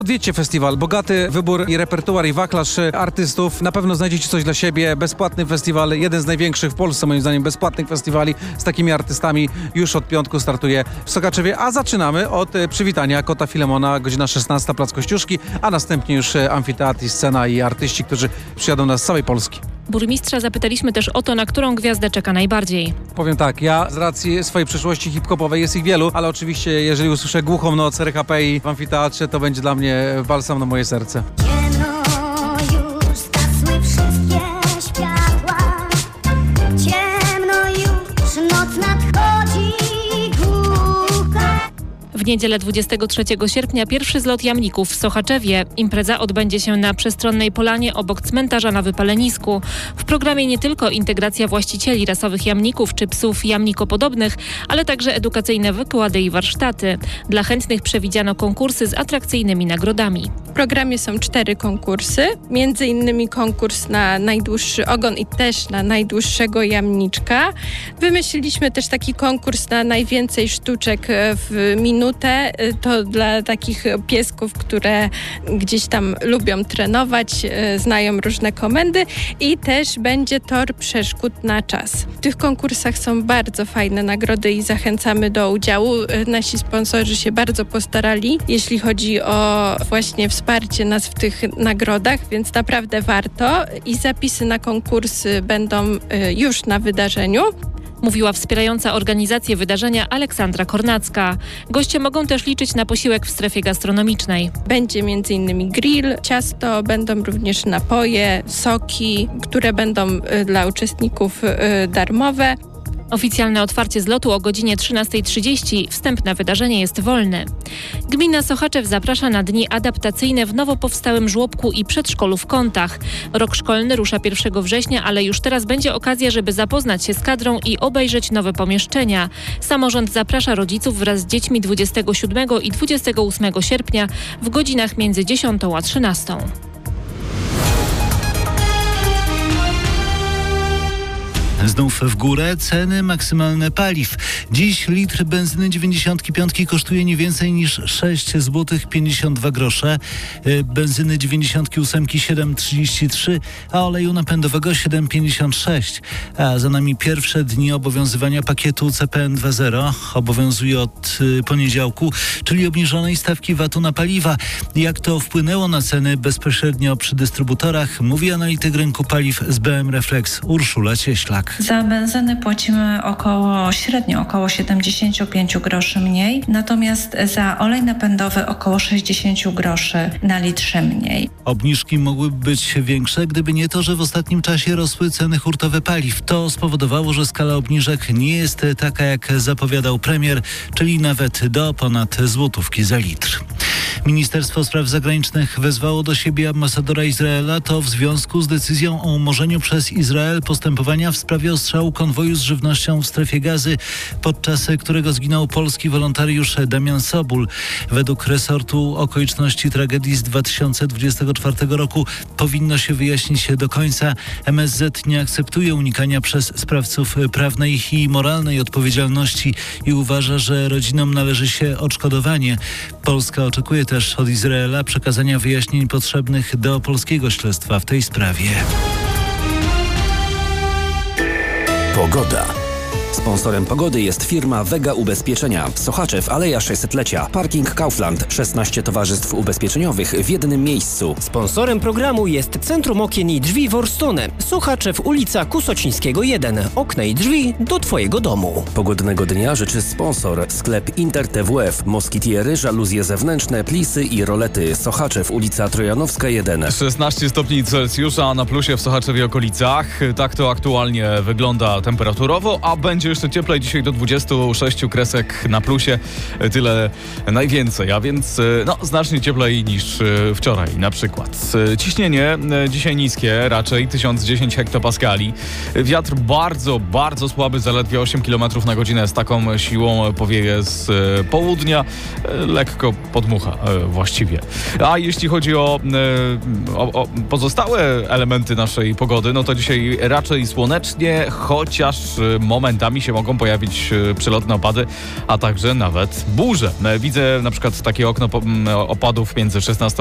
Odwiedźcie festiwal. Bogaty wybór i repertuar i wachlarz artystów. Na pewno znajdziecie coś dla siebie. Bezpłatny festiwal, jeden z największych w Polsce, moim zdaniem, bezpłatnych festiwali z takimi artystami. Już od piątku startuje w Sokaczewie, a zaczynamy od przywitania Kota Filemona, godzina 16, Plac Kościuszki, a następnie już amfiteatr i scena i artyści, którzy przyjadą nas z całej Polski. Burmistrza zapytaliśmy też o to, na którą gwiazdę czeka najbardziej. Powiem tak, ja z racji swojej przyszłości hip-hopowej, jest ich wielu, ale oczywiście jeżeli usłyszę Głuchą Noc RHP i w amfiteatrze, to będzie dla mnie balsam na moje serce. Ciemno już, zgasły wszystkie światła. Ciemno już, noc nadchodzi głucha. W niedzielę 23 sierpnia pierwszy zlot jamników w Sochaczewie. Impreza odbędzie się na przestronnej polanie obok cmentarza na Wypalenisku. W programie nie tylko integracja właścicieli rasowych jamników czy psów jamnikopodobnych, ale także edukacyjne wykłady i warsztaty. Dla chętnych przewidziano konkursy z atrakcyjnymi nagrodami. W programie są 4 konkursy, między innymi konkurs na najdłuższy ogon i też na najdłuższego jamniczka. Wymyśliliśmy też taki konkurs na najwięcej sztuczek w minutę. To dla takich piesków, które gdzieś tam lubią trenować, znają różne komendy i też będzie tor przeszkód na czas. W tych konkursach są bardzo fajne nagrody i zachęcamy do udziału. Nasi sponsorzy się bardzo postarali, jeśli chodzi o właśnie wsparcie nas w tych nagrodach, więc naprawdę warto i zapisy na konkursy będą już na wydarzeniu. Mówiła wspierająca organizację wydarzenia Aleksandra Kornacka. Goście mogą też liczyć na posiłek w strefie gastronomicznej. Będzie m.in. grill, ciasto, będą również napoje, soki, które będą dla uczestników darmowe. Oficjalne otwarcie zlotu o godzinie 13:30. Wstępne wydarzenie jest wolne. Gmina Sochaczew zaprasza na dni adaptacyjne w nowo powstałym żłobku i przedszkolu w Kątach. Rok szkolny rusza 1 września, ale już teraz będzie okazja, żeby zapoznać się z kadrą i obejrzeć nowe pomieszczenia. Samorząd zaprasza rodziców wraz z dziećmi 27 i 28 sierpnia w godzinach między 10 a 13. Znów w górę ceny maksymalne paliw. Dziś litr benzyny 95 kosztuje nie więcej niż 6 zł 52 grosze, benzyny 98 7,33, a oleju napędowego 7,56. A za nami pierwsze dni obowiązywania pakietu CPN 2.0. Obowiązuje od poniedziałku, czyli obniżonej stawki VAT-u na paliwa. Jak to wpłynęło na ceny bezpośrednio przy dystrybutorach, mówi analityk rynku paliw z BM Reflex Urszula Cieślak. Za benzynę płacimy średnio około 75 groszy mniej, natomiast za olej napędowy około 60 groszy na litrze mniej. Obniżki mogłyby być większe, gdyby nie to, że w ostatnim czasie rosły ceny hurtowe paliw. To spowodowało, że skala obniżek nie jest taka, jak zapowiadał premier, czyli nawet do ponad złotówki za litr. Ministerstwo Spraw Zagranicznych wezwało do siebie ambasadora Izraela, to w związku z decyzją o umorzeniu przez Izrael postępowania w sprawie ostrzału konwoju z żywnością w strefie Gazy, podczas którego zginął polski wolontariusz Damian Sobul. Według resortu okoliczności tragedii z 2024 roku powinno się wyjaśnić do końca. MSZ nie akceptuje unikania przez sprawców prawnej i moralnej odpowiedzialności i uważa, że rodzinom należy się odszkodowanie. Polska oczekuje też od Izraela przekazania wyjaśnień potrzebnych do polskiego śledztwa w tej sprawie. Pogoda. Sponsorem pogody jest firma Vega Ubezpieczenia. Sochaczew, Aleja 600-lecia. Parking Kaufland. 16 towarzystw ubezpieczeniowych w jednym miejscu. Sponsorem programu jest Centrum Okien i Drzwi Worstone. Sochaczew, ulica Kusocińskiego 1. Okna i drzwi do Twojego domu. Pogodnego dnia życzy sponsor. Sklep Inter TWF. Moskitiery, żaluzje zewnętrzne, plisy i rolety. Sochaczew, ulica Trojanowska 1. 16 stopni Celsjusza na plusie w Sochaczewie okolicach. Tak to aktualnie wygląda temperaturowo, a będzie jeszcze cieplej, dzisiaj do 26 kresek na plusie, tyle najwięcej, a więc znacznie cieplej niż wczoraj na przykład. Ciśnienie dzisiaj niskie, raczej 1010 hektopaskali. Wiatr bardzo, bardzo słaby, zaledwie 8 km na godzinę, z taką siłą powieje z południa, lekko podmucha właściwie. A jeśli chodzi o pozostałe elementy naszej pogody, no to dzisiaj raczej słonecznie, chociaż momentami Miejscami się mogą pojawić przelotne opady, a także nawet burze. Widzę na przykład takie okno opadów między 16